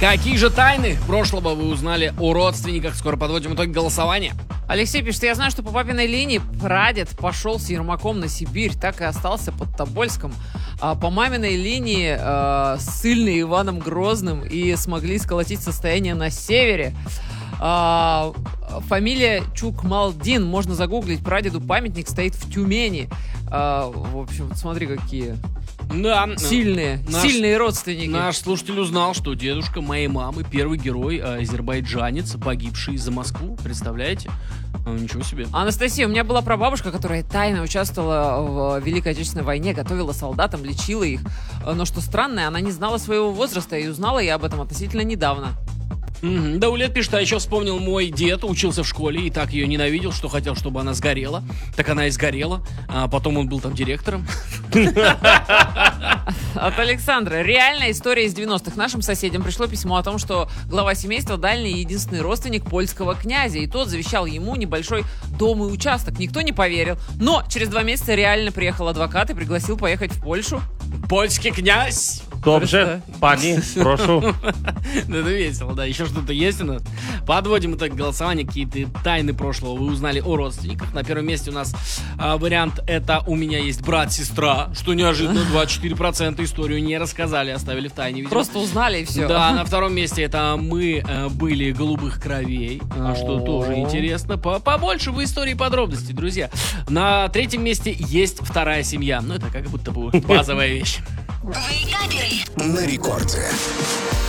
Какие же тайны прошлого вы узнали о родственниках? Скоро подводим итоги голосования. Алексей пишет, я знаю, что по папиной линии прадед пошел с Ермаком на Сибирь, так и остался под Тобольском. А по маминой линии ссыльный Иваном Грозным и смогли сколотить состояние на севере. Фамилия Чукмалдин, можно загуглить, прадеду памятник стоит в Тюмени. В общем, смотри, какие Да, сильные родственники. Наш слушатель узнал, что дедушка моей мамы первый герой, азербайджанец, погибший за Москву. Представляете? Ничего себе. Анастасия, у меня была прабабушка, которая тайно участвовала в Великой Отечественной войне, готовила солдатам, лечила их. Но что странно, она не знала своего возраста, и узнала я об этом относительно недавно. Даулет пишет, а еще вспомнил, мой дед учился в школе и так ее ненавидел, что хотел, чтобы она сгорела. Так она и сгорела. А потом он был там директором. От Александра. Реальная история из 90-х. Нашим соседям пришло письмо о том, что глава семейства дальний и единственный родственник польского князя. И тот завещал ему небольшой дом и участок. Никто не поверил. Но через 2 месяца реально приехал адвокат и пригласил поехать в Польшу. Польский князь! Dobrze, pani, прошу. Это весело, да. Еще что-то есть у нас? Подводим итог голосования. Какие-то тайны прошлого вы узнали о родственниках. На первом месте у нас вариант это «У меня есть брат-сестра», что неожиданно 24% историю не рассказали, оставили в тайне. Видимо. Просто узнали и все. Да, на втором месте это «Мы были голубых кровей», что тоже интересно. Побольше в истории подробностей, друзья. На третьем месте есть «Вторая семья». Ну, это как будто бы базовая вещь. На рекорде.